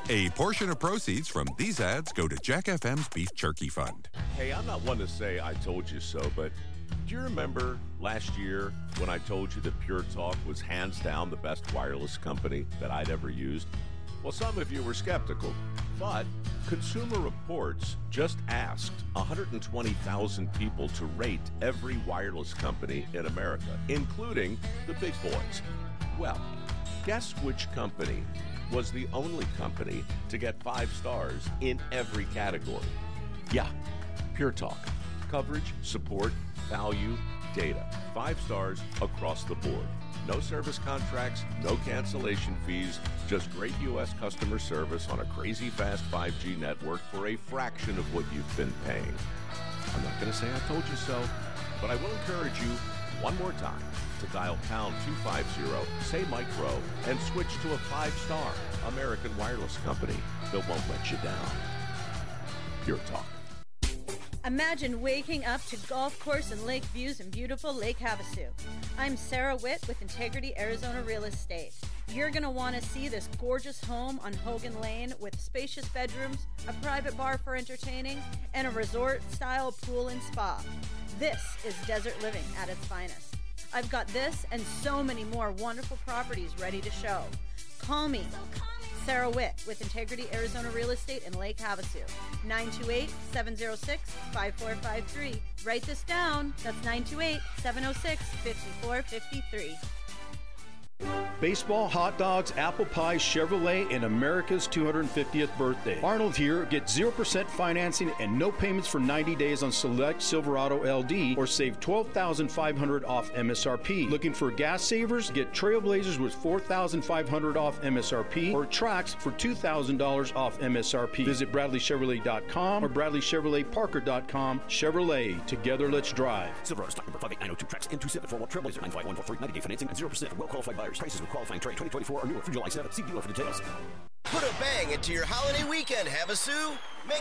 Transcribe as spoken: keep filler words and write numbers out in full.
A portion of proceeds from these ads go to Jack F M's Beef Jerky Fund. Hey, I'm not one to say I told you so, but do you remember last year when I told you that Pure Talk was hands down the best wireless company that I'd ever used? Well, some of you were skeptical, but Consumer Reports just asked one hundred twenty thousand people to rate every wireless company in America, including the big boys. Well, guess which company was the only company to get five stars in every category? Yeah, Pure Talk. Coverage, support, value, data. Five stars across the board. No service contracts, no cancellation fees, just great U S customer service on a crazy fast five G network for a fraction of what you've been paying. I'm not going to say I told you so, but I will encourage you one more time to dial pound two fifty, say Mike Rowe, and switch to a five-star American wireless company that won't let you down. Pure Talk. Imagine waking up to golf course and lake views in beautiful Lake Havasu. I'm Sarah Witt with Integrity Arizona Real Estate. You're going to want to see this gorgeous home on Hogan Lane with spacious bedrooms, a private bar for entertaining, and a resort-style pool and spa. This is desert living at its finest. I've got this and so many more wonderful properties ready to show. Call me, Sarah Witt with Integrity Arizona Real Estate in Lake Havasu. nine two eight, seven oh six, five four five three. Write this down. That's nine two eight, seven oh six, five four five three. Baseball, hot dogs, apple pie, Chevrolet, and America's two hundred fiftieth birthday. Arnold here. Get zero percent financing and no payments for ninety days on select Silverado L D or save twelve thousand five hundred dollars off M S R P. Looking for gas savers? Get Trailblazers with four thousand five hundred dollars off M S R P or Trax for two thousand dollars off M S R P. Visit Bradley Chevrolet dot com or Bradley Chevrolet Parker dot com. Chevrolet. Together, let's drive. Silverado stock number five eight nine oh two, Trax M two seven four one, Trailblazer nine five one four three, ninety day financing and zero percent for well-qualified buyers. Prices with qualifying trade twenty twenty-four or newer through July seventh. See dealer for details. Put a bang into your holiday weekend, Havasu. Make